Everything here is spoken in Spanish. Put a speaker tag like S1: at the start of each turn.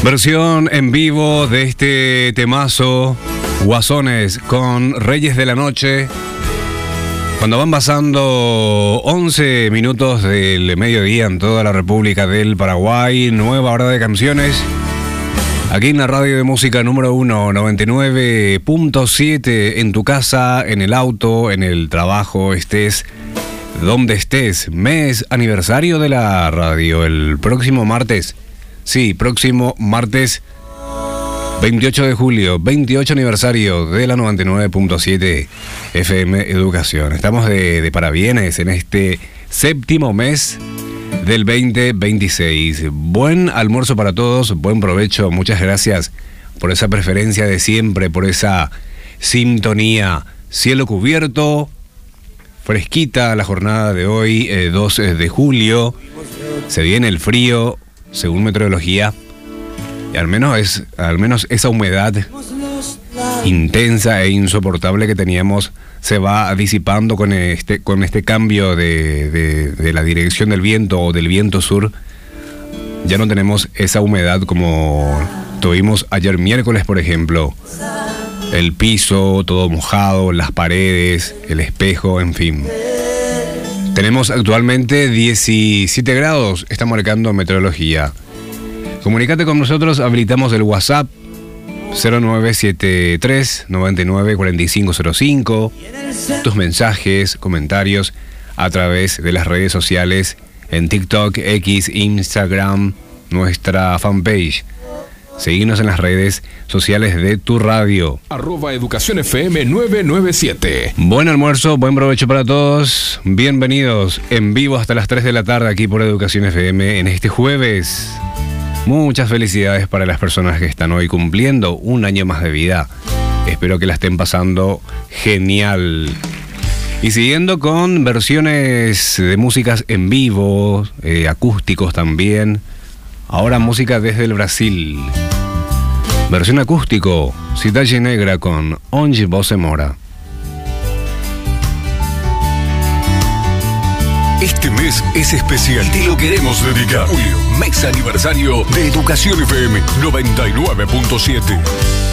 S1: Versión en vivo de este temazo, Guasones con Reyes de la Noche. Cuando van pasando 11 minutos del mediodía en toda la República del Paraguay, nueva hora de canciones. Aquí en la radio de música número 1, 99.7, en tu casa, en el auto, en el trabajo, estés donde estés. Mes aniversario de la radio, el próximo martes. Sí, próximo martes 28 de julio, 28 aniversario de la 99.7 FM Educación. Estamos de parabienes en este séptimo mes del 2026. Buen almuerzo para todos, buen provecho. Muchas gracias por esa preferencia de siempre, por esa sintonía. Cielo cubierto, fresquita la jornada de hoy, 2 de julio. Se viene el frío, según meteorología, y al menos esa humedad intensa e insoportable que teníamos se va disipando con este cambio de la dirección del viento o del viento sur. Ya no tenemos esa humedad como tuvimos ayer miércoles, por ejemplo. El piso todo mojado, las paredes, el espejo, en fin. Tenemos actualmente 17 grados, está marcando meteorología. Comunícate con nosotros, habilitamos el WhatsApp 0973 99 4505. Tus mensajes, comentarios a través de las redes sociales en TikTok, X, Instagram, nuestra fanpage. Seguinos en las redes sociales de tu radio.
S2: @Educación FM 997.
S1: Buen almuerzo, buen provecho para todos. Bienvenidos en vivo hasta las 3 de la tarde aquí por Educación FM en este jueves. Muchas felicidades para las personas que están hoy cumpliendo un año más de vida. Espero que la estén pasando genial. Y siguiendo con versiones de músicas en vivo, acústicos también. Ahora música desde el Brasil. Versión acústico, Cidade Negra con Onde Você Mora.
S2: Este mes es especial, te lo queremos dedicar. Julio, mes aniversario de Educación FM 99.7.